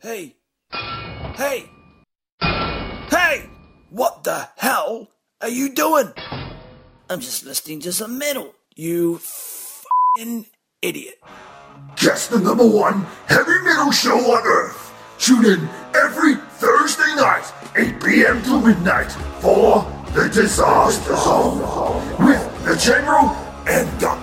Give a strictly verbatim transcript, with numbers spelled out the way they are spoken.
Hey. Hey! Hey! What the hell are you doing? I'm just listening to some metal, you f***ing idiot. Just the number one heavy metal show on Earth. Tune in every Thursday night, eight p.m. to midnight, for The Disaster Zone with The General and Doctor